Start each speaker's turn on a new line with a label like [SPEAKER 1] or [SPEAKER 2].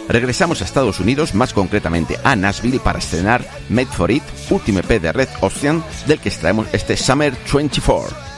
[SPEAKER 1] regresamos a Estados Unidos, más concretamente a Nashville, para estrenar Made for It, último EP de Red Ocean, del que extraemos este Summer 24.